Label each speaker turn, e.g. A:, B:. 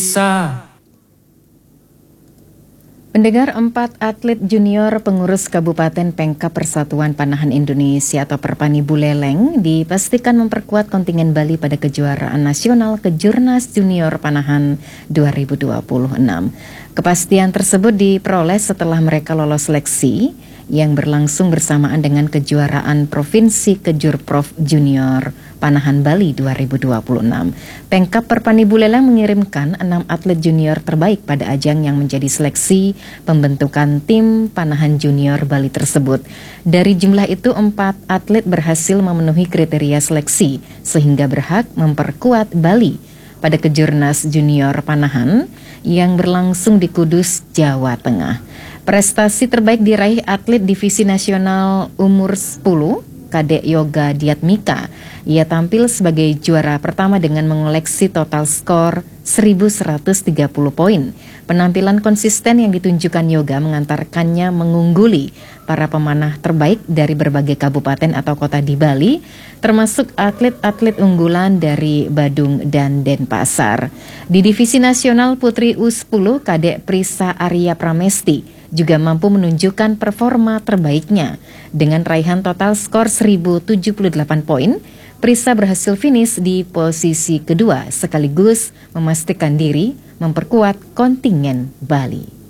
A: Pendengar, 4 atlet junior pengurus Kabupaten Pemkab Persatuan Panahan Indonesia atau Perpani Buleleng dipastikan memperkuat kontingen Bali pada kejuaraan nasional Kejurnas Junior Panahan 2026. Kepastian tersebut diperoleh setelah mereka lolos seleksi yang berlangsung bersamaan dengan kejuaraan Provinsi Kejurprov Junior Panahan Bali 2026. Pemkab Perpani Buleleng mengirimkan 6 atlet junior terbaik pada ajang yang menjadi seleksi pembentukan tim Panahan Junior Bali tersebut. Dari jumlah itu, 4 atlet berhasil memenuhi kriteria seleksi sehingga berhak memperkuat Bali pada Kejurnas Junior Panahan yang berlangsung di Kudus, Jawa Tengah. Prestasi terbaik diraih atlet divisi nasional umur 10, Kadek Yoga Diatmika. Ia tampil sebagai juara pertama dengan mengoleksi total skor 1.130 poin. Penampilan konsisten yang ditunjukkan Yoga mengantarkannya mengungguli para pemanah terbaik dari berbagai kabupaten atau kota di Bali, termasuk atlet-atlet unggulan dari Badung dan Denpasar. Di divisi nasional Putri U10, Kadek Prisa Arya Pramesti juga mampu menunjukkan performa terbaiknya. Dengan raihan total skor 1.078 poin, Prisa berhasil finish di posisi kedua sekaligus memastikan diri memperkuat kontingen Bali.